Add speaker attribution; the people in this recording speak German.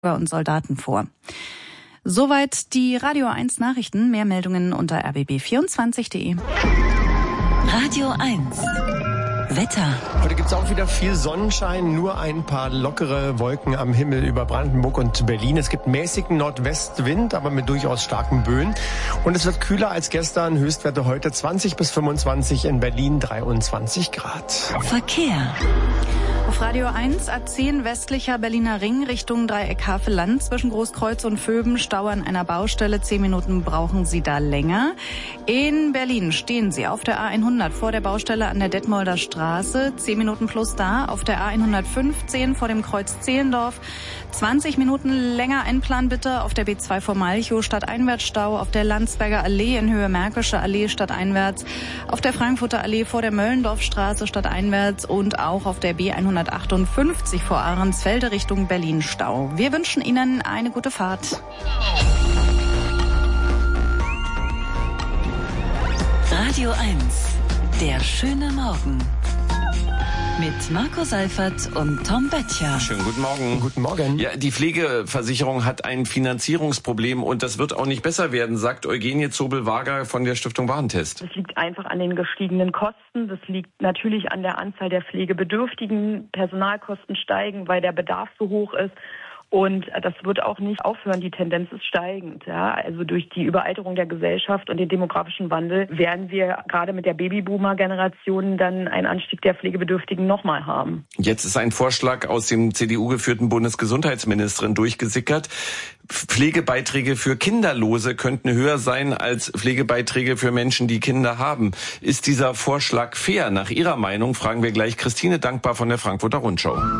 Speaker 1: und Soldaten vor. Soweit die Radio 1 Nachrichten. Mehr Meldungen unter rbb24.de.
Speaker 2: Radio 1 Wetter.
Speaker 3: Heute gibt es auch wieder viel Sonnenschein, nur ein paar lockere Wolken am Himmel über Brandenburg und Berlin. Es gibt mäßigen Nordwestwind, aber mit durchaus starken Böen. Und es wird kühler als gestern. Höchstwerte heute 20 bis 25, in Berlin 23 Grad.
Speaker 2: Verkehr.
Speaker 1: Auf Radio 1 A10 westlicher Berliner Ring Richtung Dreieck Havelland zwischen Großkreuz und Vöben Stau an einer Baustelle. 10 Minuten brauchen Sie da länger. In Berlin stehen Sie auf der A100 vor der Baustelle an der Detmolder Straße. 10 Minuten plus da. Auf der A115 vor dem Kreuz Zehlendorf. 20 Minuten länger einplanen bitte. Auf der B2 vor Malchow stadteinwärts-Stau. Auf der Landsberger Allee in Höhe Märkische Allee stadteinwärts. Auf der Frankfurter Allee vor der Möllendorfstraße stadteinwärts. Und auch auf der B158 vor Ahrensfelde Richtung Berlin Stau. Wir wünschen Ihnen eine gute Fahrt.
Speaker 2: Radio 1, der schöne Morgen. Mit Marco Seifert und Tom Böttcher.
Speaker 4: Schönen guten Morgen.
Speaker 3: Guten Morgen.
Speaker 4: Ja, die Pflegeversicherung hat ein Finanzierungsproblem und das wird auch nicht besser werden, sagt Eugenie Zobel-Wager von der Stiftung Warentest.
Speaker 5: Das liegt einfach an den gestiegenen Kosten. Das liegt natürlich an der Anzahl der Pflegebedürftigen. Personalkosten steigen, weil der Bedarf so hoch ist. Und das wird auch nicht aufhören. Die Tendenz ist steigend. Ja? Also durch die Überalterung der Gesellschaft und den demografischen Wandel werden wir gerade mit der Babyboomer-Generation dann einen Anstieg der Pflegebedürftigen nochmal haben.
Speaker 4: Jetzt ist ein Vorschlag aus dem CDU-geführten Bundesgesundheitsministerin durchgesickert. Pflegebeiträge für Kinderlose könnten höher sein als Pflegebeiträge für Menschen, die Kinder haben. Ist dieser Vorschlag fair? Nach Ihrer Meinung fragen wir gleich Christine Dankbar von der Frankfurter Rundschau.